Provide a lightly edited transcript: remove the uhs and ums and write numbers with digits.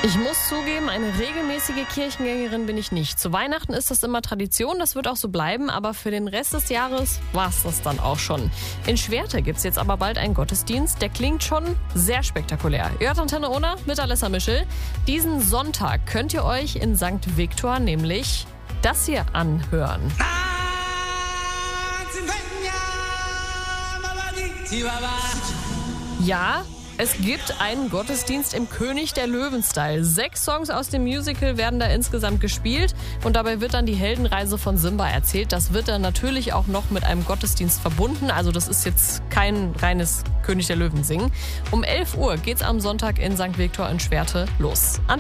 Ich muss zugeben, eine regelmäßige Kirchengängerin bin ich nicht. Zu Weihnachten ist das immer Tradition, das wird auch so bleiben, aber für den Rest des Jahres war es das dann auch schon. In Schwerte gibt es jetzt aber bald einen Gottesdienst, der klingt schon sehr spektakulär. Ihr hört Antenne Ohne mit Alessa Mischel. Diesen Sonntag könnt ihr euch in St. Viktor nämlich das hier anhören. Ja, es gibt einen Gottesdienst im König der Löwen-Style. 6 Songs aus dem Musical werden da insgesamt gespielt und dabei wird dann die Heldenreise von Simba erzählt. Das wird dann natürlich auch noch mit einem Gottesdienst verbunden. Also das ist jetzt kein reines König der Löwen singen. Um 11 Uhr geht's am Sonntag in St. Viktor in Schwerte los.